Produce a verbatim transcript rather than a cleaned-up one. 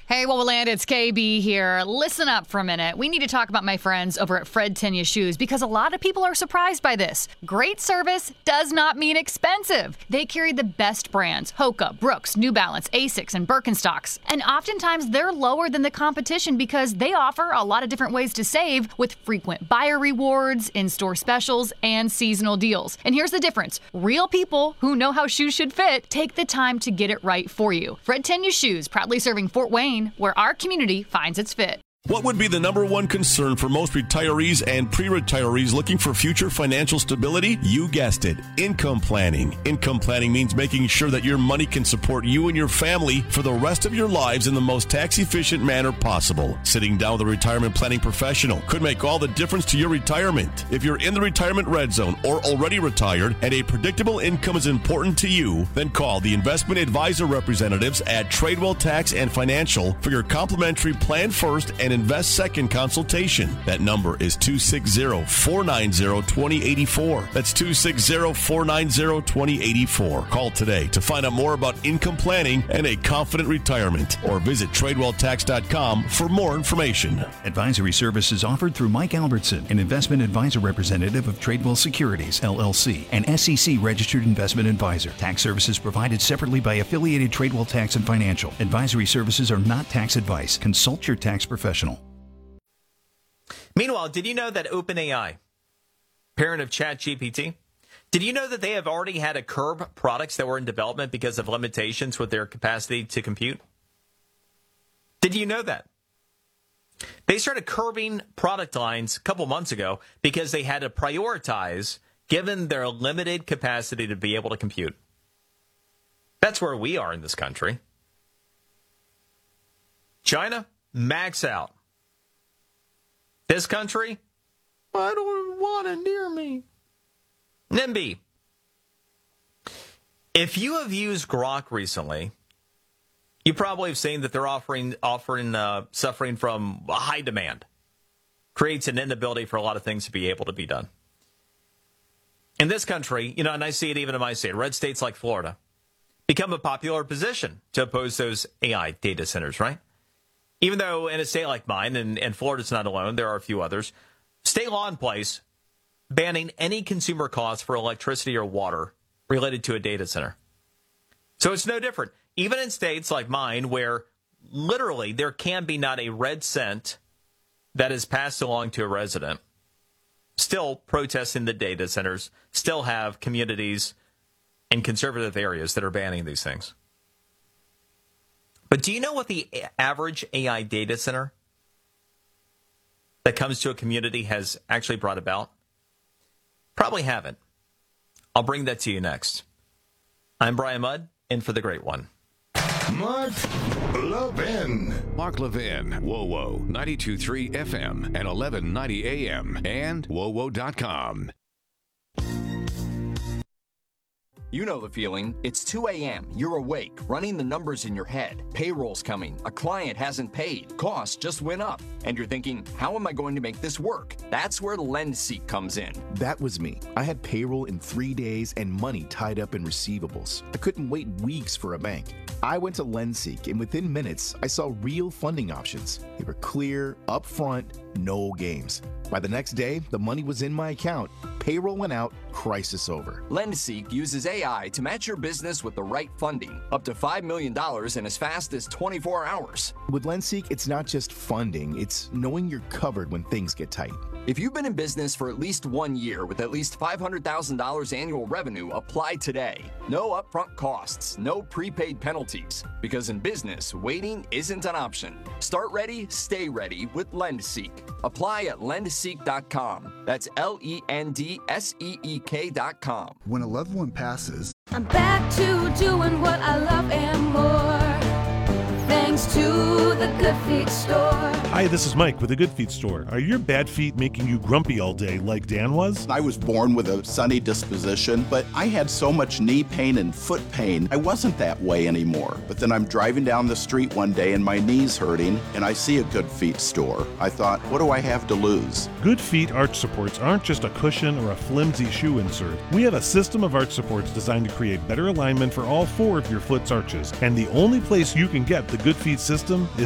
Hey, Wowoland, it's K B here. Listen up for a minute. We need to talk about my friends over at Fred Tenya Shoes because a lot of people are surprised by this. Great service does not mean expensive. They carry the best brands, Hoka, Brooks, New Balance, Asics, and Birkenstocks. And oftentimes they're lower than the competition because they offer a lot of different ways to save with frequent buyer rewards, in-store specials, and seasonal deals. And here's the difference. Real people who know how shoes should fit take the time to get it right for you. Fred Tenya Shoes, proudly serving Fort Wayne, where our community finds its fit. What would be the number one concern for most retirees and pre-retirees looking for future financial stability? You guessed it, income planning. Income planning means making sure that your money can support you and your family for the rest of your lives in the most tax-efficient manner possible. Sitting down with a retirement planning professional could make all the difference to your retirement. If you're in the retirement red zone or already retired and a predictable income is important to you, then call the investment advisor representatives at Tradewell Tax and Financial for your complimentary Plan First and Invest Second consultation. That number is two six zero, four nine zero, two zero eight four. That's two six zero, four nine zero, two zero eight four. Call today to find out more about income planning and a confident retirement, or visit tradewell tax dot com for more information. Advisory services offered through Mike Albertson, an investment advisor representative of Tradewell Securities, L L C, an S E C registered investment advisor. Tax services provided separately by affiliated Tradewell Tax and Financial. Advisory services are not tax advice. Consult your tax professional. Meanwhile, did you know that OpenAI, parent of ChatGPT, did you know that they have already had to curb products that were in development because of limitations with their capacity to compute? Did you know that? They started curbing product lines a couple months ago because they had to prioritize given their limited capacity to be able to compute. That's where we are in this country. China, max out. This country, I don't want it near me. NIMBY. If you have used Grok recently, you probably have seen that they're offering, offering, uh, suffering from a high demand. Creates an inability for a lot of things to be able to be done. In this country, you know, and I see it even in my state, red states like Florida, become a popular position to oppose those A I data centers, right? Even though in a state like mine, and, and Florida's not alone, there are a few others, state law in place banning any consumer costs for electricity or water related to a data center. So it's no different. Even in states like mine, where literally there can be not a red cent that is passed along to a resident, still protesting the data centers, still have communities in conservative areas that are banning these things. But do you know what the average A I data center that comes to a community has actually brought about? Probably haven't. I'll bring that to you next. I'm Brian Mudd, in for the great one. Mark Levin. Mark Levin, WoWo, ninety-two point three F M and eleven ninety A M and W O W O dot com. You know the feeling. It's two a.m. You're awake, running the numbers in your head. Payroll's coming. A client hasn't paid. Costs just went up. And you're thinking, how am I going to make this work? That's where LendSeek comes in. That was me. I had payroll in three days and money tied up in receivables. I couldn't wait weeks for a bank. I went to LendSeek, and within minutes, I saw real funding options. They were clear, upfront, no games. By the next day, the money was in my account. Payroll went out, crisis over. LendSeek uses A I to match your business with the right funding, up to five million dollars in as fast as twenty-four hours. With LendSeek, it's not just funding, it's knowing you're covered when things get tight. If you've been in business for at least one year with at least five hundred thousand dollars annual revenue, apply today. No upfront costs, no prepaid penalties, because in business, waiting isn't an option. Start ready, stay ready with LendSeek. Apply at lend seek dot com. That's L E N D S E E K dot com. When a loved one passes, I'm back to doing what I love and more, thanks to the Good Feet store. Hi, this is Mike with the Good Feet store. Are your bad feet making you grumpy all day like Dan was? I was born with a sunny disposition, but I had so much knee pain and foot pain, I wasn't that way anymore. But then I'm driving down the street one day and my knee's hurting, and I see a Good Feet store. I thought, what do I have to lose? Good Feet arch supports aren't just a cushion or a flimsy shoe insert. We have a system of arch supports designed to create better alignment for all four of your foot's arches. And the only place you can get the Good Feet system is